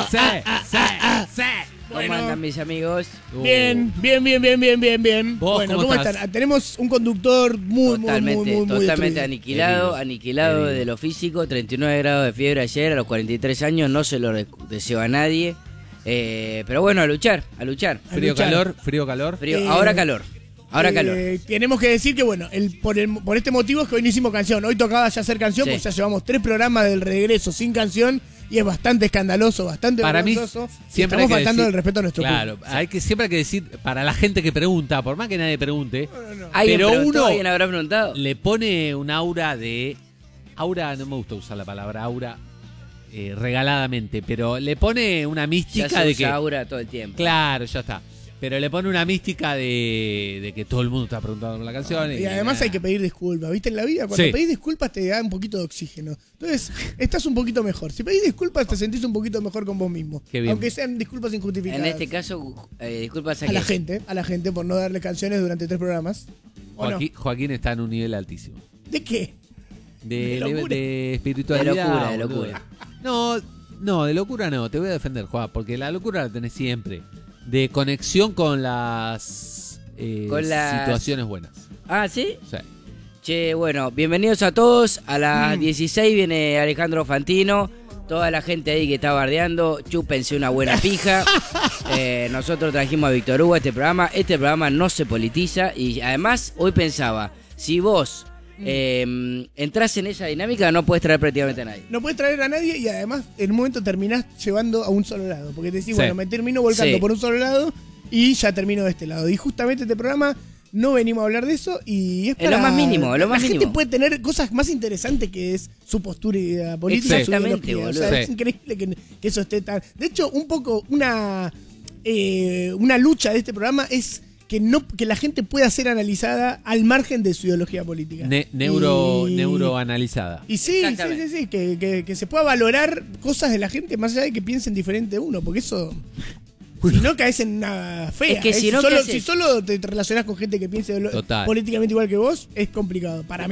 Sí. ¿Cómo andan mis amigos? Bien. ¿Vos Bueno, cómo ¿cómo estás? están? Tenemos un conductor muy Totalmente destruido. aniquilado Querido. de lo físico, 39 grados de fiebre ayer a los 43 años, no se lo deseo a nadie. Pero bueno, a luchar. Frío, luchar. calor. Frío, ahora calor. Tenemos que decir que, bueno, por este motivo es que hoy no hicimos canción. Hoy tocaba ya hacer canción, Sí. porque ya llevamos 3 programas del regreso sin canción y es bastante escandaloso, bastante Para mí, vergonzoso. siempre Estamos hay que faltando decir- el respeto a nuestro Claro, público. siempre hay que decir, para la gente que pregunta, por más que nadie pregunte, ¿Alguien pero preguntó? uno ¿Alguien habrá preguntado? le pone un aura de... Aura, no me gusta usar la palabra aura regaladamente, pero le pone una Ya mística se de usa que... aura todo el tiempo. Claro, ya está. Pero le pone una mística de que todo el mundo está preguntando por la canción. Y además hay que pedir disculpas, ¿viste? En la vida, cuando Sí. pedís disculpas te da un poquito de oxígeno. Entonces, estás un poquito mejor. Si pedís disculpas, te sentís un poquito mejor con vos mismo. Qué bien. Aunque sean disculpas injustificadas. En este caso, disculpas a la gente por no darle canciones durante 3 programas. ¿O no? Joaquín está en un nivel altísimo. ¿De qué? De locura. De espiritualidad. De boludo. locura. No, de locura no. Te voy a defender, Juan, porque la locura la tenés siempre. De conexión con las situaciones buenas. Ah, ¿sí? Sí. Che, bueno, bienvenidos a todos. A las 16 viene Alejandro Fantino. Toda la gente ahí que está bardeando, chúpense una buena pija. Nosotros trajimos a Víctor Hugo a este programa. Este programa no se politiza. Y además, hoy pensaba, si vos entras en esa dinámica, no puedes traer prácticamente a nadie. No puedes traer a nadie y además en un momento terminás llevando a un solo lado. Porque te decís, Sí. bueno, me termino volcando Sí. por un solo lado y ya termino de este lado. Y justamente este programa no venimos a habber de eso y es Es lo para... más mínimo, lo más La gente mínimo. puede tener cosas más interesantes que es su postura política. Exactamente, su ideología. O boludo. sea, es Sí. increíble que eso esté tan... De hecho, un poco una lucha de este programa es que la gente pueda ser analizada al margen de su ideología política. Neuroanalizada. Y sí, Exactamente. que se pueda valorar cosas de la gente más allá de que piensen diferente de uno, porque eso... Si no caes en una fea. Es que si no, ¿qué haces? si solo te relacionás con gente que piense Total. políticamente igual que vos, es complicado. Para mí.